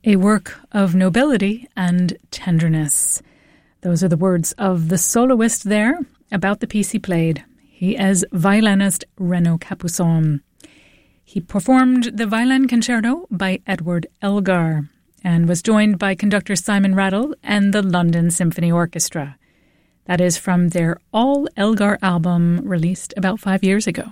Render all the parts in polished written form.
A work of nobility and tenderness. Those are the words of the soloist there about the piece he played. He is violinist Renaud Capuçon. He performed the violin concerto by Edward Elgar and was joined by conductor Simon Rattle and the London Symphony Orchestra. That is from their All Elgar album released about 5 years ago.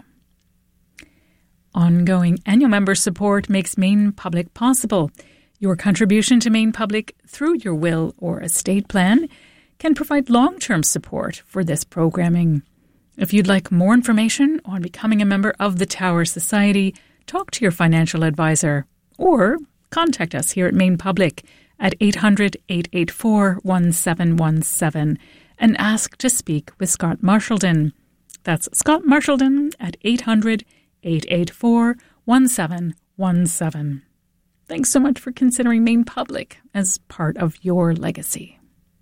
Ongoing annual member support makes Maine Public possible. Your contribution to Maine Public through your will or estate plan can provide long-term support for this programming. If you'd like more information on becoming a member of the Tower Society, talk to your financial advisor or contact us here at Maine Public at 800-884-1717 and ask to speak with Scott Marshaldon. That's Scott Marshaldon at 800-884-1717. Thanks so much for considering Maine Public as part of your legacy.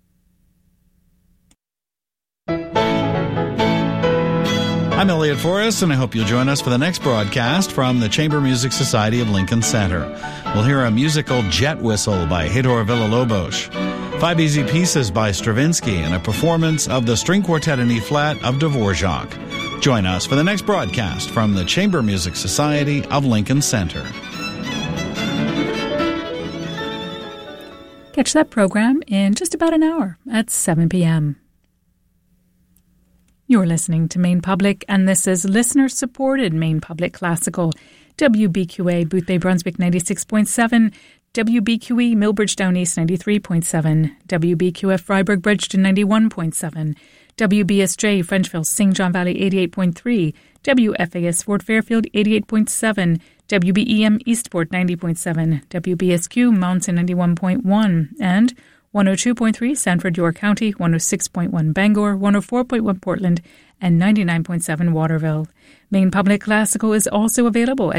I'm Elliot Forrest, and I hope you'll join us for the next broadcast from the Chamber Music Society of Lincoln Center. We'll hear a musical jet whistle by Hedor Villa-Lobos, 5 easy pieces by Stravinsky, and a performance of the String Quartet in E-flat of Dvorak. Join us for the next broadcast from the Chamber Music Society of Lincoln Center. Catch that program in just about an hour at 7 p.m. You're listening to Maine Public, and this is listener-supported Maine Public Classical. WBQA Boothbay Brunswick 96.7, WBQE Millbridge Down East 93.7, WBQF Freiburg Bridgeton 91.7, WBSJ Frenchville St. John Valley 88.3, WFAS Fort Fairfield 88.7, WBEM Eastport 90.7, WBSQ Mountain 91.1, and 102.3 Sanford York County, 106.1 Bangor, 104.1 Portland, and 99.7 Waterville. Maine Public Classical is also available at